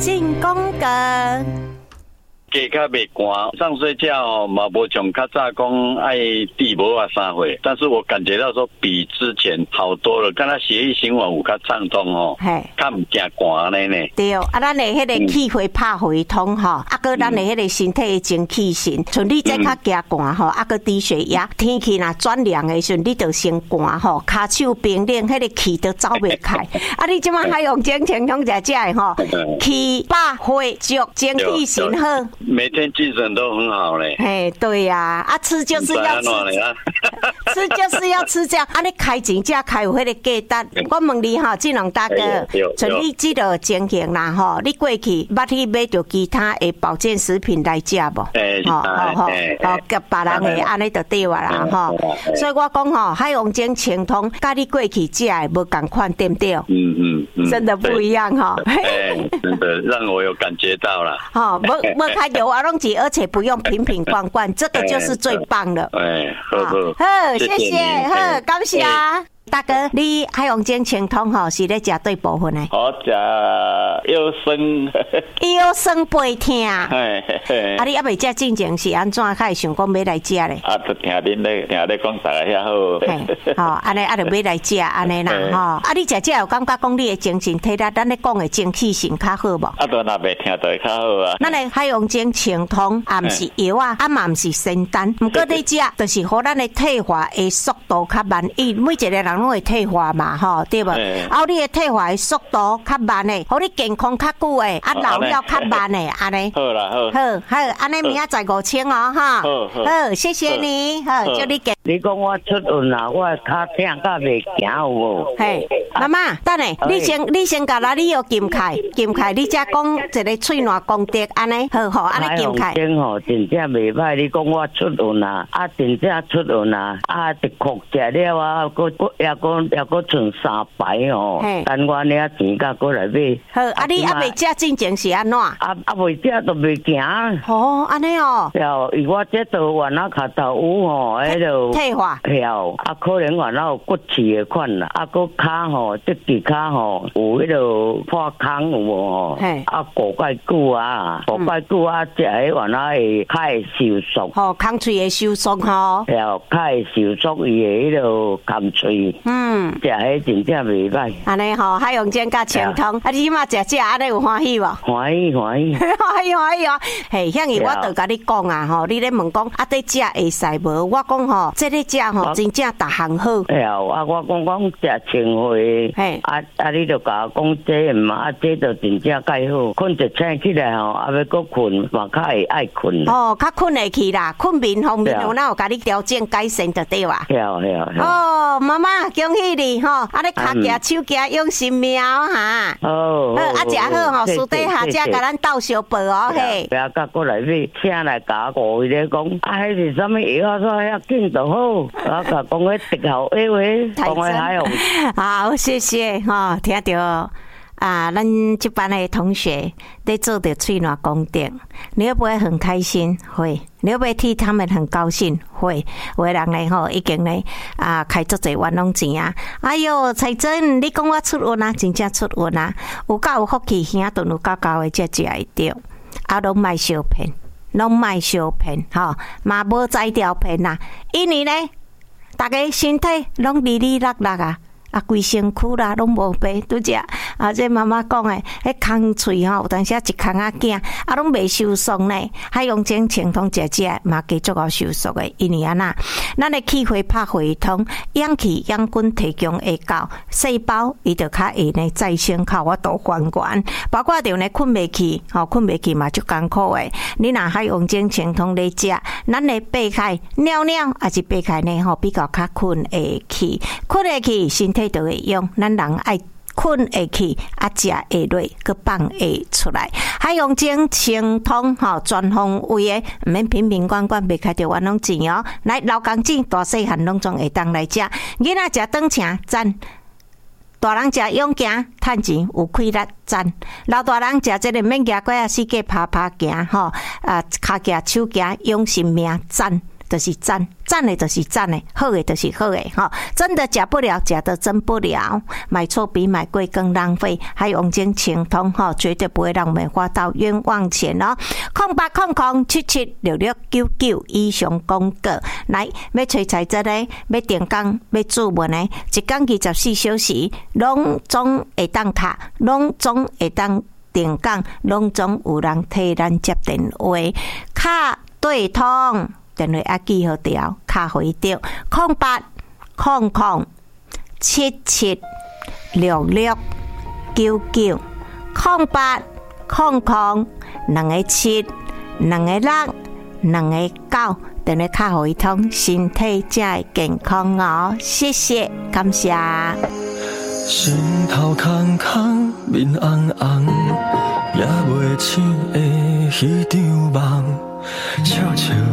进宫格。 家较袂寒，上睡觉嘛无像较早讲爱地无啊啥会，但是我感觉到说比之前好多了，敢若血液循环有较畅通哦，较唔惊寒呢。 对，咱的迄个气血拍回通吼，个咱的迄个身体的精气神，像你这较惊寒吼，个低血压，天气若转凉的时阵，你就先寒吼，骹手冰冷，迄个气都走袂开。你即马海用精清通食的吼，气百血足，精气神好。 每天精神都很好嘞。 嘿，对呀，吃就是要吃，吃就是要吃这样。你开钱才开有迄个价值。我问你哈，志龙大哥，像你这个情形啦吼，你过去捌去买着其他的保健食品来食无？好，甲别人的安尼就对啦吼。所以我讲吼，海王精清通，甲你过去食的无共款，对不对？真的不一样哈。 真的让我有感觉到了。 没开油啊，拢是，而且不用瓶瓶罐罐，这个就是最棒的。好，谢谢，好，感谢。大哥，你海王精清通吼是咧食对部分的？ 我食腰酸背痛。你还未食进前是安怎？开始想讲要来食咧？ 就听恁咧讲啥个遐好。安尼就要来食安尼啦吼。你食这有感觉讲你的精神体力，咱咧讲的精气神较好无？ 都若袂听就会较好啊。 咱的海王精清通啊，毋是药啊，嘛毋是仙丹，毋过你食就是互咱的退化的速度较慢。每一个人拢会退化嘛，吼，对无？你的退化的速度较慢的，互你健康较久的，老了较慢的，安尼。 好啦， 好，安尼明仔载5000哦，哈。好，谢谢你，好，祝你健。 你讲我出运啦，我脚痛甲袂行有无？ 嘿，妈妈，等下，你先甲你有金凯，你才讲一个喙暖功德，安尼好，安尼金凯。 真吼，真正袂歹。你讲我出运啦，真正出运啦，一哭食了啊，也搁剩3排哦。等我领钱甲过来买。 好，你未食进前是安怎？ 未食都袂行。 安尼哦。 伊我这都原来脚头有吼，迄个退化。 可能原来有骨刺的款啦，搁骹吼，这只骹吼有迄个破空有无吼？过怪久啊，食迄原来会较会收缩。 空喙会收缩吼。 较会收缩伊的迄个空喙。食迄真正袂歹。 安尼吼，海洋精甲清通，你即马食安尼有欢喜无？ 欢喜哦！ 嘿，向伊我就甲你讲啊吼，你咧问讲得食会使无？我讲吼，这咧食吼真正逐项好。 我讲食清血，你就甲我讲这嘛，这就真正介好。困一醒起来吼，要搁困嘛，较会爱困。 较困会去啦，困眠方面有哪有甲你调整改善就对哇。妈妈恭喜你吼，你脚行手行用神苗哈。食好吼，私底下才甲咱斗相报哦嘿。 不要甲过来买，请来甲我伊咧讲，迄是啥物药啊？说遐紧就好，我甲讲迄特效药诶，讲迄海用。 好，谢谢吼，听到。咱这班的同学在做的喙暖功德，你会不会很开心？会。你会不会替他们很高兴？会。有的人呢吼，已经呢开足侪冤枉钱啊！哎哟，彩珍，你讲我出运啊，真正出运啊！有够有福气，兄顿有够够的才食会着，拢卖小骗，吼，嘛无再调骗啦。因为呢，大家身体拢利利落落啊。规身躯啦，拢无白拄只这妈妈讲诶，迄空喙吼，有当时一空囝拢袂收缩呢。海洋精清通食嘛，继续要收缩诶。因为安那，咱诶气血拍回通，氧气氧菌提供会到，细胞伊就较会呢再生靠我倒还原。包括着呢困袂去嘛就艰苦诶。你若海洋精清通咧食，咱诶背开尿还是背开呢吼，比较较困会去，身体。就会用，咱人爱困会去，食会落，佮放会出来。海洋精清通吼，全方位的，毋免瓶瓶罐罐，袂开着冤枉钱哦。来，老公子大细汉拢总会当来食，囡仔食顿请赞，大人食勇行趁钱有气力赞，老大人食这个免行过啊，四界爬行吼，脚行手行养生命赞。 就是赞，赞的就是赞的，好的就是好的哈。真的假不了，假的真不了。买错比买贵更浪费，还有王晶情通哈，绝对不会让我们花到冤枉钱哦。0800776699以上公告，来要找材质呢，要电工，要注文呢，一天24小时，拢总会当卡，拢总会当电工，拢总有人替咱接电话，卡对通。电话要记好条，卡回掉0800776699 0800272629，电话卡回通，身体才会健康哦。谢谢，感谢。 心头空空，面红红，也袂醒的迄场梦，笑笑